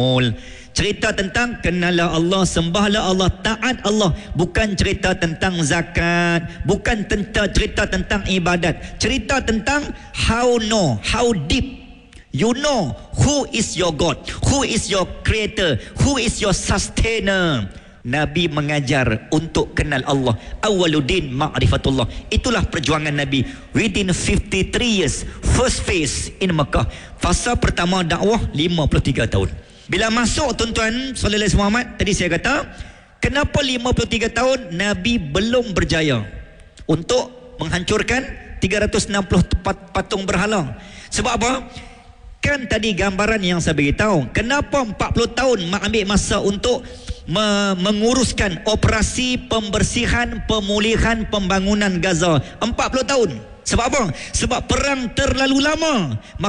Cerita tentang kenallah Allah, sembahlah Allah, taat Allah. Bukan cerita tentang zakat, bukan cerita tentang ibadat. Cerita tentang how deep you know who is your God, who is your creator, who is your sustainer. Nabi mengajar untuk kenal Allah. Awaluddin ma'rifatullah. Itulah perjuangan Nabi within 53 years. First phase in Makkah. Fasa pertama dakwah 53 tahun. Bila masuk tuan-tuan sallallahu alaihi Muhammad, tadi saya kata, kenapa 53 tahun Nabi belum berjaya untuk menghancurkan 360 patung berhala? Sebab apa? Kan tadi gambaran yang saya beritahu. Kenapa 40 tahun ambil masa untuk menguruskan operasi pembersihan, pemulihan, pembangunan Gaza? 40 tahun. Sebab apa? Sebab perang terlalu lama.